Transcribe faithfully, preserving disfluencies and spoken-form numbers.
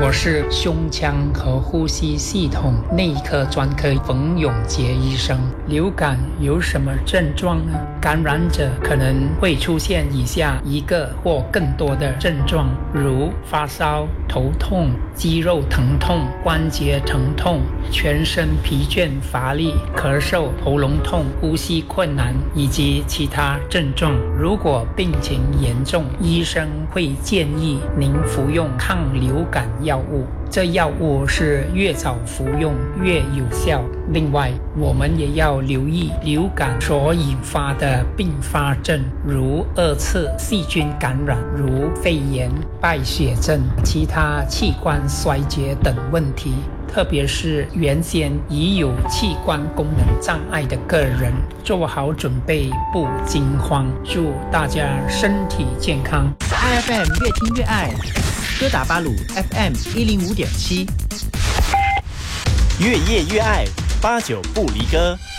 我是胸腔和呼吸系统内科专科冯永杰医生。流感有什么症状呢？感染者可能会出现以下一个或更多的症状，如发烧、头痛、肌肉疼痛、关节疼痛、全身疲倦乏力、咳嗽、喉咙痛、呼吸困难以及其他症状。如果病情严重，医生会建议您服用抗流感药物，这药物是越早服用越有效。另外，我们也要留意流感所引发的并发症，如二次细菌感染，如肺炎、败血症、其他器官衰竭等问题。特别是原先已有器官功能障碍的个人，做好准备，不惊慌。祝大家身体健康。 I F M 越听越爱，哥打巴鲁 F M 一零五点七， 越夜越爱，八九不离歌。